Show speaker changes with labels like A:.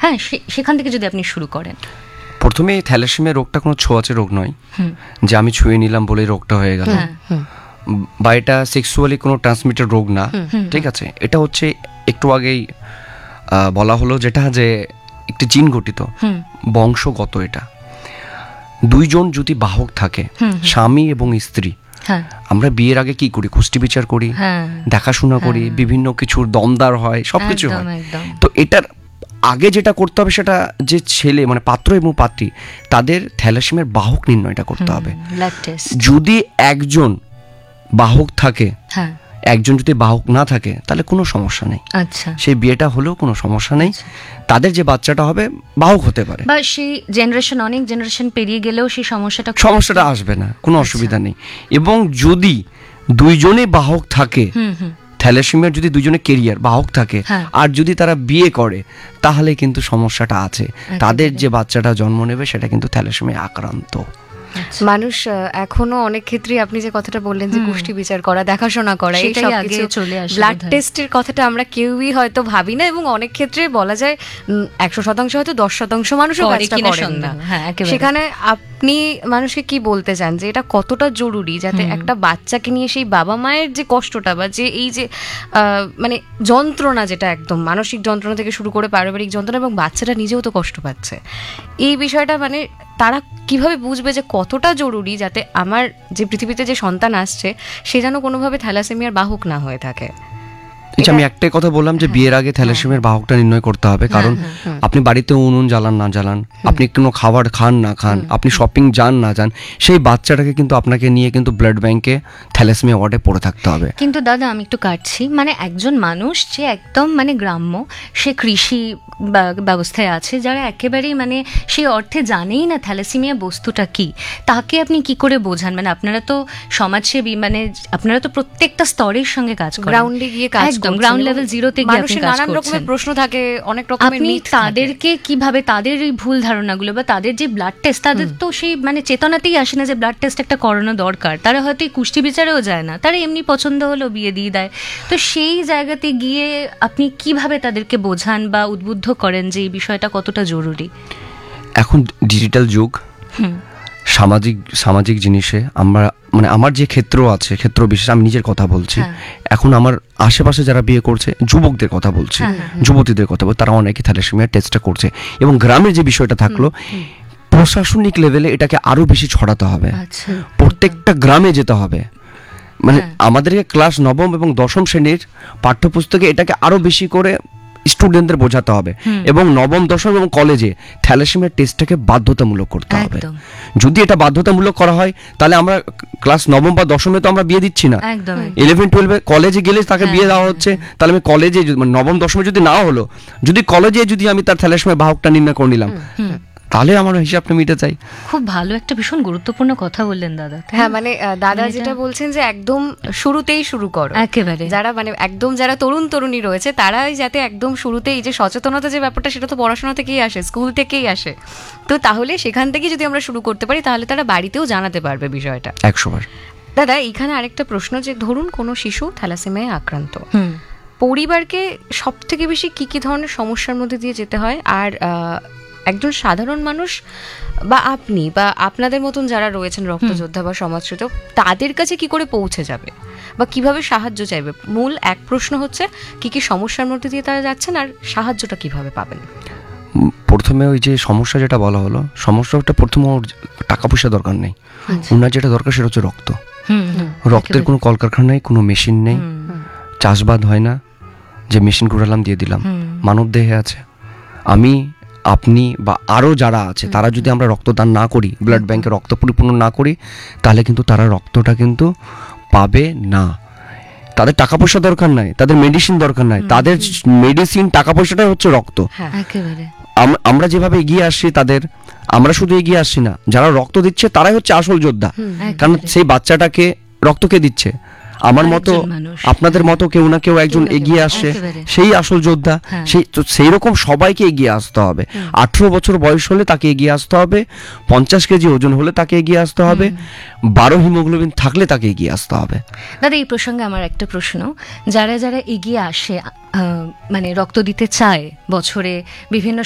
A: হ্যাঁ, সেখান থেকে যদি আপনি শুরু করেন।
B: প্রথমে থ্যালাসেমিয়া রোগটা কোনো ছোঁয়াচে রোগ নয় যে আমি ছুঁয়ে নিলাম বলে রোগটা হয়ে গেল, বা এটা সেক্সুয়ালি কোনো ট্রান্সমিটেড রোগ না, ঠিক আছে? এটা হচ্ছে একটু আগেই বলা হলো যেটা যে একটি জিন গঠিত বংশগত। এটা দুইজন যদি বাহক থাকে, স্বামী এবং স্ত্রী, আমরা বিয়ের আগে কি করি? কুষ্টি বিচার করি, দেখাশোনা করি, বিভিন্ন কিছুর দমদার হয়, সবকিছু হয়। তো এটার আগে যেটা করতে হবে সেটা যে ছেলে মানে পাত্র এবং পাত্রী তাদের থ্যালাসেমিয়ার বাহক নির্ণয়টা করতে হবে। যদি একজন বাহক থাকে, একজন যদি বাহক না থাকে তাহলে কোনো সমস্যা নেই। আচ্ছা, সেই বিয়েটা হলেও কোনো সমস্যা নেই। তাদের যে বাচ্চাটা হবে বাহক হতে পারে,
A: বা সেই জেনারেশন অনেক জেনারেশন পেরিয়ে গেলেও সেই সমস্যাটা
B: আসবে না, কোনো অসুবিধা নেই। এবং যদি দুইজনে বাহক থাকে, থ্যালাসেমিয়ার যদি দুইজনে কেরিয়ার বাহক থাকে, আর যদি তারা বিয়ে করে তাহলে কিন্তু সমস্যাটা আছে। তাদের যে বাচ্চাটা জন্ম নেবে সেটা কিন্তু থ্যালাসেমিয়া আক্রান্ত।
C: মানুষ এখনো অনেক ক্ষেত্রে আপনি যে কথাটা বললেন যে কুষ্টি বিচার করা, দেখাশোনা করা, এই সব কিছু ব্লাড টেস্টের কথাটা আমরা কেউই হয়তো ভাবি না, এবং অনেক ক্ষেত্রে বলা যায় 100% হয়তো 10% মানুষও কাজটা করেন না। সেখানে আপনি মানুষকে কি বলতে চান যে এটা কতটা জরুরি যাতে একটা বাচ্চাকে নিয়ে সেই বাবা মায়ের যে কষ্টটা বা যে এই যে মানে যন্ত্রণা, যেটা একদম মানসিক যন্ত্রণা থেকে শুরু করে পারিবারিক যন্ত্রণা, এবং বাচ্চাটা নিজেও তো কষ্ট পাচ্ছে, এই বিষয়টা মানে তারা কিভাবে বুঝবে যে কতটা জরুরি যাতে আমার যে পৃথিবীতে যে সন্তান আসছে সে যেন কোনোভাবে থ্যালাসেমিয়ার বাহক না হয়ে থাকে?
B: আমি একটাই কথা বললাম যে বিয়ের আগে থ্যালাসেমিয়ার বাহকটা নির্ণয় করতে হবে। কারণ আপনি বাড়িতে উনুন জ্বালান না জ্বালান, আপনি কোনো খাবার খান না খান, আপনি শপিং যান না যান, সেই বাচ্চাটাকে কিন্তু আপনাকে নিয়ে কিন্তু ব্লাড ব্যাংকে থ্যালাসেমিয়া ওয়ার্ডে পড়ে থাকতে হবে।
A: কিন্তু দাদা আমি একটু কাটছি, মানে একজন মানুষ যে একদম মানে গ্রাম্য, সে কৃষি ব্যবস্থায় আছে, যারা একেবারেই মানে সেই অর্থে জানেই না থ্যালাসেমিয়া বস্তুটা কি, তাকে আপনি কি করে বোঝান? মানে আপনারা তো সমাজসেবী, মানে আপনারা তো প্রত্যেকটা স্তরের সঙ্গে কাজ করেন, গ্রাউন্ডে গিয়ে কাজ, গ্রাউন্ড লেভেল জিরোতে গিয়ে আপনি কাজ করছেন। রকমের প্রশ্ন থাকে, অনেক রকমের মিথ থাকে। তাদেরকে কিভাবে তাদের এই ভুল ধারণাগুলো বা তাদের যে ব্লাড টেস্ট, তাদের তো সেই মানে চেতনাতেই আসে না যে ব্লাড টেস্ট একটা করানো দরকার। তারা হয়তো এই কুষ্টি বিচারেও যায় না, তারা এমনি পছন্দ হলো বিয়ে দিয়ে দেয়। তো সেই জায়গাতে গিয়ে আপনি কিভাবে তাদেরকে বোঝান বা উদ্বুদ্ধ করেন যে এই বিষয়টা কতটা জরুরি?
B: এখন ডিজিটাল যুগ, সামাজিক জিনিসে আমরা মানে আমার যে ক্ষেত্র আছে, ক্ষেত্র বিশেষ আমি নিজের কথা বলছি, এখন আমার আশেপাশে যারা বিয়ে করছে যুবকদের কথা বলছি, যুবতীদের কথা বলছি, তারা অনেকে থ্যালাসেমিয়ার টেস্টটা করছে। এবং গ্রামের যে বিষয়টা থাকলো, প্রশাসনিক লেভেলে এটাকে আরো বেশি ছড়াতে হবে, প্রত্যেকটা গ্রামে যেতে হবে। মানে আমাদেরকে ক্লাস 9 এবং 10 শ্রেণীর পাঠ্যপুস্তকে এটাকে আরো বেশি করে স্টুডেন্টদের বোঝাতে হবে, এবং 9ম 10ম এবং কলেজে থ্যালাসেমিয়ার টেস্টটাকে বাধ্যতামূলক করতে হবে। যদি এটা বাধ্যতামূলক করা হয় তাহলে আমরা ক্লাস 9ম বা 10মে তো আমরা বিয়ে দিচ্ছি না, 11 12 কলেজে গেলে তাকে বিয়ে দেওয়া হচ্ছে। তাহলে আমি কলেজে 9ম 10মে যদি না হলো, যদি কলেজে যদি আমি তার থ্যালাসেমিয়ার বাহকটা নির্ণয় করে নিলাম, তাহলে আমার হিসাবটা মিটে যায়।
A: খুব ভালো একটা ভীষণ গুরুত্বপূর্ণ কথা বললেন দাদা।
C: হ্যাঁ, মানে দাদা যেটা বলছেন যে একদম শুরুতেই শুরু করো, একেবারে যারা মানে একদম যারা তরুণ তরুণী রয়েছে তারাই যাতে একদম শুরুতেই যে সচেতনতা যে ব্যাপারটা, সেটা তো পড়াশোনা থেকেই আসে, স্কুল থেকেই আসে। তো তাহলে সেখান থেকে যদি আমরা শুরু করতে পারি তাহলে তারা বাড়িতেও জানাতে পারবে বিষয়টা
B: 100বার।
C: দাদা এইখানে আরেকটা প্রশ্ন, যে ধরুন কোনো শিশু থ্যালাসেমিয়ায় আক্রান্ত, পরিবারকে সব থেকে বেশি কি কি ধরনের সমস্যার মধ্যে দিয়ে যেতে হয়? আর একজন সাধারণ মানুষ বা আপনি বা আপনাদের মতন যারা রয়েছেন রক্তযোদ্ধা বা সমাজসেবী, তাদের কাছে কি করে পৌঁছে যাবে বা কিভাবে সাহায্য চাইবে? মূল এক প্রশ্ন হচ্ছে কি কি সমস্যার মধ্যে দিয়ে তারা যাচ্ছেন আর সাহায্যটা কিভাবে পাবেন?
B: প্রথমে ওই যে সমস্যা যেটা বলা হলো, সমস্যাটা প্রথমে টাকা পয়সা দরকার নেই, ওনার যেটা দরকার সেটা হচ্ছে রক্ত। রক্তের কোনো কলকারখানা নেই, কোনো মেশিন নেই, চাষবাদ হয় না যে মেশিন ঘুরালাম দিয়ে দিলাম। মানব দেহে আছে। আমি, আপনি বা আরও যারা আছে তারা যদি আমরা রক্তদান না করি, ব্লাড ব্যাংকে রক্ত পরিপূর্ণ না করি, তাহলে কিন্তু তারা রক্তটা কিন্তু পাবে না। তাদের টাকা পয়সা দরকার নাই, তাদের মেডিসিন দরকার নাই, তাদের মেডিসিন টাকা পয়সাটাই হচ্ছে রক্ত। আমরা যেভাবে এগিয়ে আসছি তাদের, আমরা শুধু এগিয়ে আসছি না, যারা রক্ত দিচ্ছে তারাই হচ্ছে আসল যোদ্ধা। কারণ সেই বাচ্চাটাকে রক্ত কে দিচ্ছে? আমার মতো আপনাদের মতো কেউ না কেউ একজন এগিয়ে আসছে, সেই আসল যোদ্ধা। সেই রকম সবাইকে এগিয়ে আসতে হবে। 18 বছর বয়স হলে তাকে এগিয়ে আসতে হবে, 50 কেজি ওজন হলে তাকে এগিয়ে আসতে হবে, 12 হিমোগ্লোবিন থাকলে তাকে এগিয়ে আসতে হবে।
A: দাদা এই প্রসঙ্গে আমার একটা প্রশ্ন, যারা যারা এগিয়ে আসে মানে রক্ত দিতে চায়, বছরে বিভিন্ন